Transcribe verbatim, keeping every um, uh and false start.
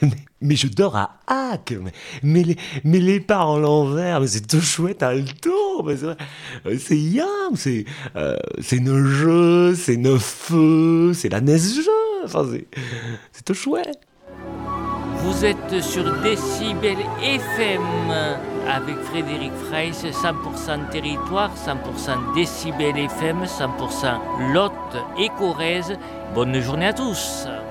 Mais je dors à Hack, mais, mais, les, mais les pas en l'envers, mais c'est tout chouette à le tour, mais c'est, euh, c'est yam, c'est, euh, c'est nos jeux, c'est nos feux, c'est la neige-jeu, enfin c'est, c'est tout chouette. Vous êtes sur Décibel F M avec Frédéric Freiss, cent pour cent territoire, cent pour cent Décibel F M, cent pour cent Lot et Corrèze. Bonne journée à tous.